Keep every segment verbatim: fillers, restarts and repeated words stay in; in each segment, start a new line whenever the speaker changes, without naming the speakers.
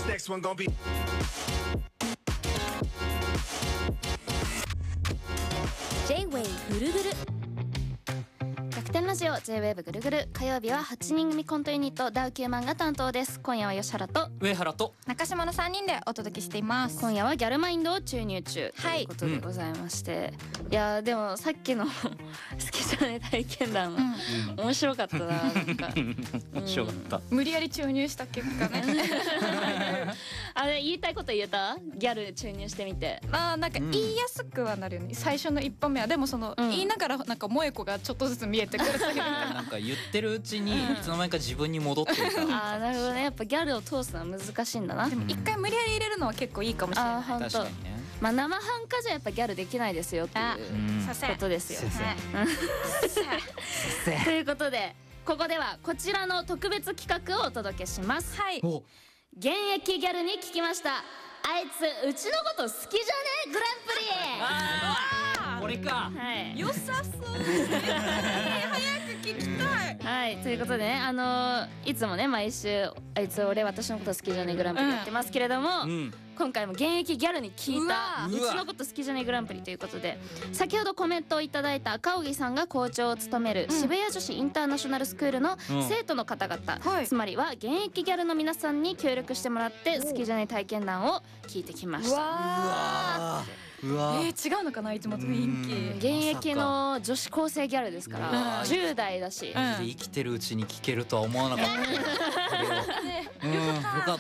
next one gonna be
J-Wave ぐるぐる逆転ラジオ J-Wave ぐるぐる、火曜日ははちにん組コントユニットダウきゅうまんが担当です。今夜は吉原と
上原と
中島のさんにんでお届けしています。
今夜はギャルマインドを注入中ということでございまして、うん、いやでもさっきの好きじゃない体験談、うん、面白かったな。なんか
面白かった、
うん、無理やり注入した結果ね
あれ言いたいこと言えた？ギャル注入してみて。
あーなんか言いやすくはなるよね、うん、最初の一歩目は。でもその、うん、言いながらなんか萌子がちょっとずつ見えてくるという
なんか言ってるうちにいつの間にか自分に戻っていた、うん、
あーなるほどね。やっぱギャルを通すのは難しいんだな。
でも一回無理やり入れるのは結構いいかもしれない。あ
本当。
確かにね。
まあ生半可じゃやっぱギャルできないですよっていうことですよ。ということでここではこちらの特別企画をお届けします。
はい。
現役ギャルに聞きました。あいつうちのこと好きじゃねグランプリ。
あこれか。
はい。
良さそう。早く聞きたい。
はいということでね、あのー、いつもね毎週あいつ俺私のこと好きじゃねグランプリやってますけれども、うん、今回も現役ギャルに聞いたうちのこと好きじゃねグランプリということで、先ほどコメントをいただいた赤荻さんが校長を務める渋谷女子インターナショナルスクールの生徒の方々、うん、つまりは現役ギャルの皆さんに協力してもらって好きじゃね体験談を聞いてきました。
うわうわえー、違うのかないつもと雰囲気。
現役の女子高生ギャルですからじゅう代だし、うん、
生きてるうちに聞けるとは思わなかった、ねうん、よかった、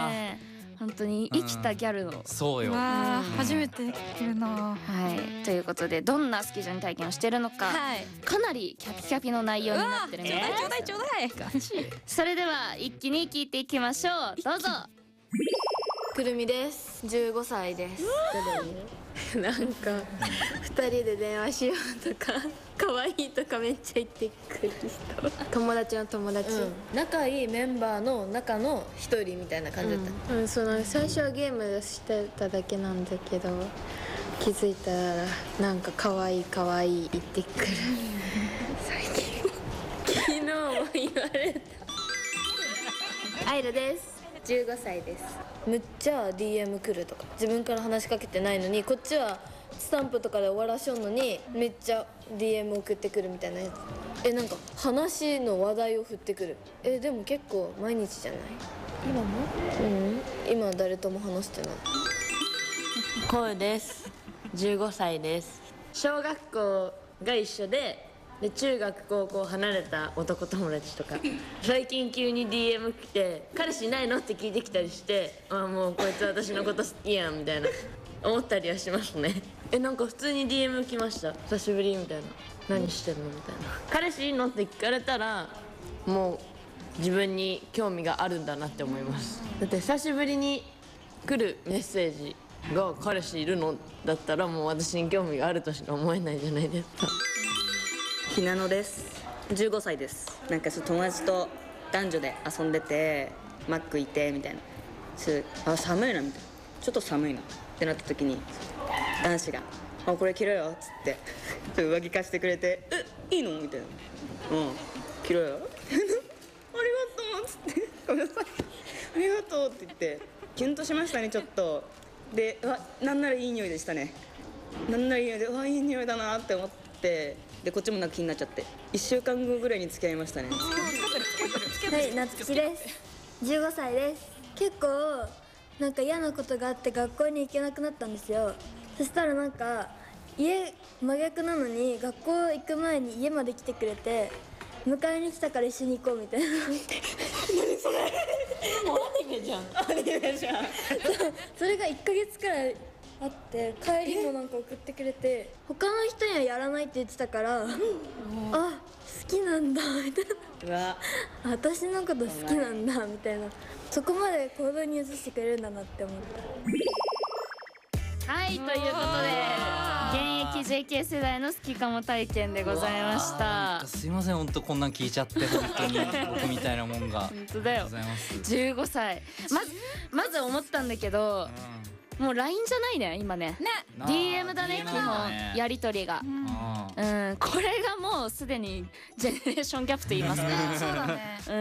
ね、
本当に生きたギャルの、
うん、そうよ、
初めて聞けるな。
はいということでどんな好きじゃね体験をしてるのか、はい、かなりキャピキャピの内容になってるんで、
ちょうだいちょうだいちょうだい。
それでは一気に聞いていきましょう。どうぞ。
くるみです。じゅうごさいです。なんかふたりで電話しようとか可愛いとかめっちゃ言ってくる人、友達の友達、うん、仲いいメンバーの中の一人みたいな感じだった、うんうん、その最初はゲームしてただけなんだけど気づいたらなんか可愛い可愛い言ってくる最近昨日も言われた。アイルです。じゅうごさいです。むっちゃ ディーエム 来るとか自分から話しかけてないのにこっちはスタンプとかで終わらしょんのにめっちゃ ディーエム 送ってくるみたいなやつ。えなんか話の話題を振ってくる。えでも結構毎日じゃない今も？うん今は誰とも話してない。
声です。じゅうごさいです。小学校が一緒でで中学高校離れた男友達とか最近急に ディーエム 来て彼氏いないのって聞いてきたりして、あもうこいつ私のこと好きやんみたいな思ったりはしますね。えなんか普通に ディーエム 来ました。久しぶりみたいな、何してんのみたいな。彼氏いいのって聞かれたらもう自分に興味があるんだなって思います。だって久しぶりに来るメッセージが彼氏いるのだったらもう私に興味があるとしか思えないじゃないですか。
ひなのです。じゅうごさいです。なんか友達と男女で遊んでてマックいてみたいな、あ寒いなみたいな、ちょっと寒いなってなった時に男子が「あこれ着ろよ」っつってちょっと上着貸してくれて「えいいの?」みたいな「うん着ろよ」ありがとうっつって「ごめんなさいありがとう」って言ってキュンとしましたねちょっと。でうわなんならいい匂いでしたね。なんならいい匂いでうわいい匂いだなって思って、でこっちもなんか気になっちゃっていっしゅうかんごぐらいに付き合いましたね。
はいなつきです。じゅうごさいです。結構なんか嫌なことがあって学校に行けなくなったんですよ。そしたらなんか家真逆なのに学校行く前に家まで来てくれて迎えに来たから一緒に行こうみたいな何それ
もうアニメじゃん
アニメじゃんそれがいっかげつくらいあって帰りもなんか送ってくれて他の人にはやらないって言ってたから、うん、あ好きなんだみたいな、うわ私のこと好きなんだみたいな、そこまで行動に移してくれるんだなって思った。
はいということで現役 ジェーケー 世代の好きかも体験でございました。
すいません本当こんなん聞いちゃって本当に僕みたいなもんが
本当だよ。じゅうごさいまずまず思ったんだけど、うんもう ライン じゃないね今ね。
ね。
ディーエム だね基本やり取りが。うん、これがもうすでにジェネレーションギャップと言いますか。
そうだね。
うん、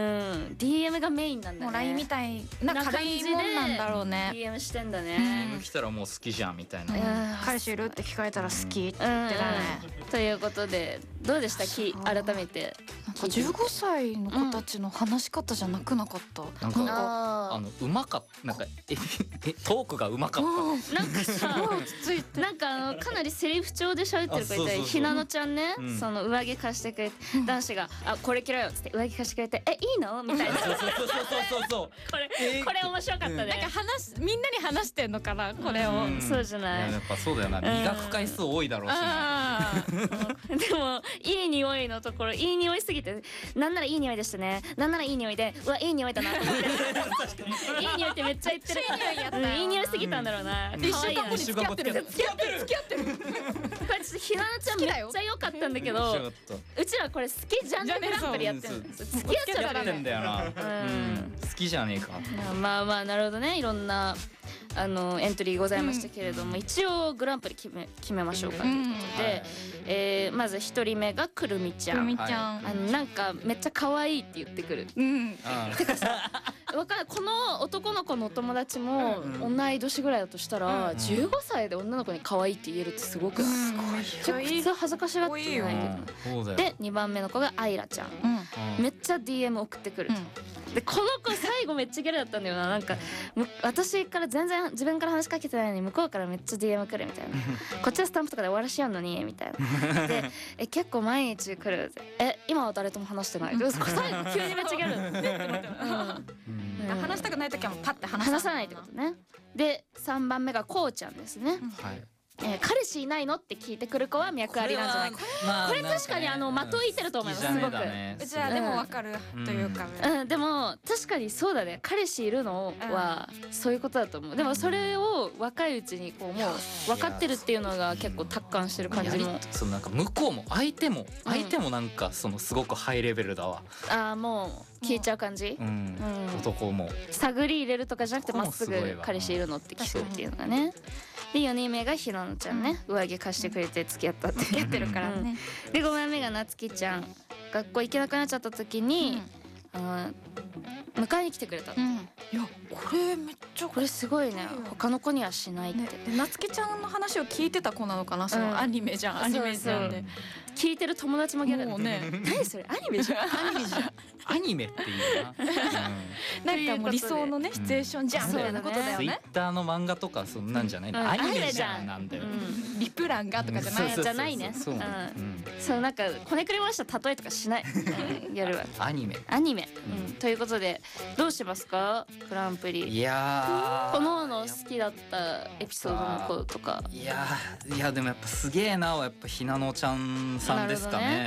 ディーエム がメインなんだね。
もう ライン みたいな軽いもんなんだろうね。
ディーエム してんだ
ディーエ
ね。
ム来たらもう好きじゃんみたいな。
彼氏いるって聞かれたら好きって
うん
言ってたね。
ということでどうでしたき改めて。
なんかじゅうごさいの子たちの話し方じゃなくなかった。
なんか
あ
あのうまかったなんかええトークがうまかった。
ーなんかさ
落ち着いて。
なんかあのかなりセリフ調で喋ってる子いて、
あそうそうそう
ひなのちゃんね、
うん
その上着貸してくれて、男子があこれ着ろよっつって上着貸してくれて、えいいのみたいな。こ
そうそうそうそうそう。
れ
えー
これ面白かったね。
なんか話みんなに話してんのかなこれを。
うん
そうじゃない
ややっぱそうだよな。磨く回数多いだろうしな。
あ
でもいい匂いのところいい匂いすぎて、なんならいい匂いでしたね、なんならいい匂いで、うわいい匂いだなと思っていい匂いってめっちゃ言ってるから、うんいい匂いすぎたんだろうな。
一週
可愛いな
間後に付き合ってる付き合ってる付き合ってる。
これちょっとひなのちゃんめっちゃ良かったんだけど、
面白かった
うちらこれ好きじゃんねグランプリやってるんです。付き合っちゃダ
やってん
メ。
だよな。
ん
うん好きじゃねえか。
まあまあなるほどね、いろんなあのエントリーございましたけれども、一応グランプリ決め決めましょうかということで、えーまず一人目がくるみちゃ
くるみ
ん。
ちゃん。
あのなんかめっちゃ可愛いって言ってくる。
うん。
わかんない、この男の子のお友達も同い年ぐらいだとしたら、じゅうごさいで女の子に可愛いって言えるってすごくない？結構普通恥ずかしがって言えないけど。
そうだよ。
でにばんめの子があいらちゃん。
うん。
めっちゃ ディーエム 送ってくる。でこの子最後めっちゃギャルだったんだよな。なんかむ私から全然自分から話しかけてないのに向こうからめっちゃ ディーエム 来るみたいな。こっちはスタンプとかで終わらしやんのにみたいな。でえ結構毎日来る。え今は誰とも話してない。で最後急にめっちゃギャル。うん
話したくない時はもうパッて話
話さないってことね。でさんばんめがこうちゃんですね。
はい。
えー彼氏いないのって聞いてくる子は脈ありなんじゃないか。これ確かにあの的を射てると思いますすごく。
うちはでもわかるというか。
うん、でも確かにそうだね、彼氏いるのはそういうことだと思う。でもそれを若いうちにこうもう分かってるっていうのが結構達観してる感じも。
そのなんか向こうも相手も相手もなんかそのすごくハイレベルだわ。
ああもう聞いちゃう感じ
う。ん
うん
男も。
探り入れるとかじゃなくて
ここ
まっすぐ
もすごいわ
彼氏いるのって聞くっていうのがね。でよにんめがひなのちゃんね、上着貸してくれて付き合ったって
付き合ってるからね。
でごばんめがなつきちゃん、学校行けなくなっちゃった時に、あの迎えに来てくれたの。
うん。いやこれめっちゃ
これすごいね、他の子にはしないって。
ね、でなつきちゃんの話を聞いてた子なのかな、そ
うん
のアニメじゃん、アニメじゃんで、
聞いてる友達もギャル
もうね
何それアニメじゃんアニメじゃん
アニメっていうな。
なんかもう理想のねシチュエーションじゃんみたいなことだよ
ツイッ
ね。
ターの漫画とかそんなんじゃない。
うん
アニメじゃんなんだよ。
リプランがとかじゃないやつ
じゃないね。
そうそうそうそう
うんそうなんかこねくり回した例えとかしないうんやるわ
アニメ。
アニメ、うん、ということでどうしますかグランプリ。
いやー。
このの好きだったエピソードの子とか。
いやーいやでもやっぱすげえなはやっぱひなのちゃんさんですかね。